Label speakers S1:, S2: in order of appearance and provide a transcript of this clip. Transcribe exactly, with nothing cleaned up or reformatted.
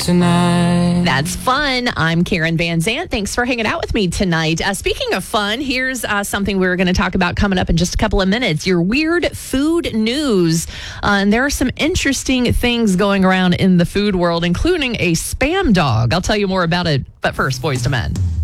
S1: tonight.
S2: That's fun. I'm Karen Van Zant. Thanks for hanging out with me tonight. Uh, speaking of fun, here's uh, something we're going to talk about coming up in just a couple of minutes. Your weird food news. Uh, and there are some interesting things going around in the food world, including a spam dog. I'll tell you more about it. But first, Boys to Men.